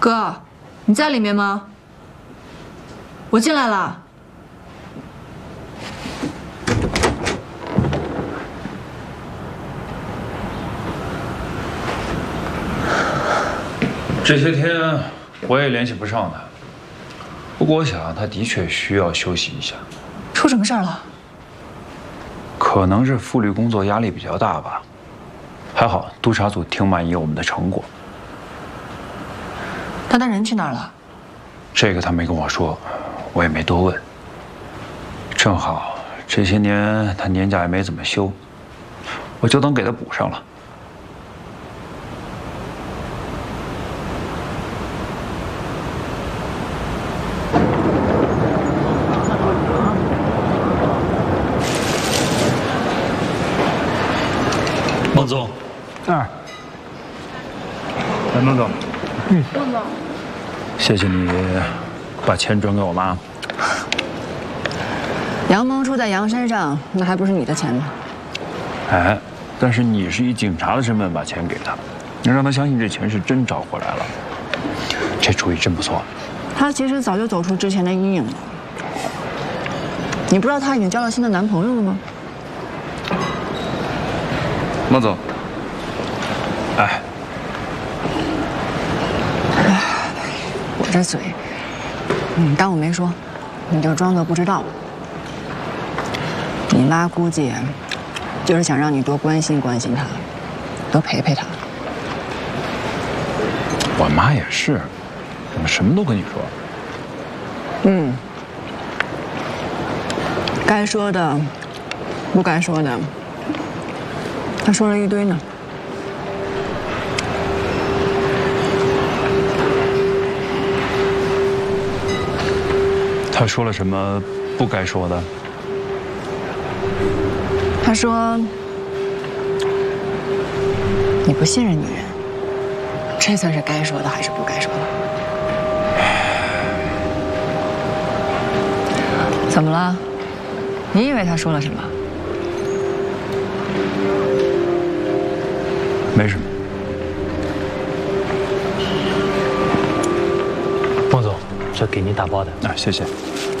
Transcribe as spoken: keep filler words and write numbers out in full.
哥，你在里面吗？我进来了。 这些天我也联系不上他，不过我想他的确需要休息一下。 出什么事儿了？ 可能是副律工作压力比较大吧。还好督察组挺满意我们的成果。 那他人去哪儿了？ 这个他没跟我说，我也没多问。正好这些年他年假也没怎么休，我就当给他补上了。孟总， 啊，来，孟总， 嗯，孟总， 谢谢你把钱转给我妈。 杨萌住在杨山上，那还不是你的钱吗？ 哎，但是你是以警察的身份把钱给他，能让他相信这钱是真找回来了，这主意真不错。 她其实早就走出之前的阴影了。你不知道她已经交了新的男朋友了吗？ 孟总，哎， 我这嘴，你当我没说，你就装作不知道。你妈估计就是想让你多关心关心她，多陪陪她。 我妈也是，怎么什么都跟你说？ 嗯，该说的，不该说的。他说了一堆呢。 他说了什么不该说的？ 他说你不信任女人，这算是该说的还是不该说的？怎么了？你以为他说了什么？ 没什么。 孟总，这给您打包的。 啊，谢谢。